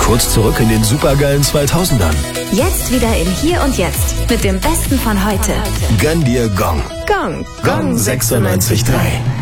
kurz zurück in den supergeilen 2000ern. Jetzt wieder in Hier und Jetzt mit dem Besten von heute. Gönn dir Gong. Gong. Gong 96.3.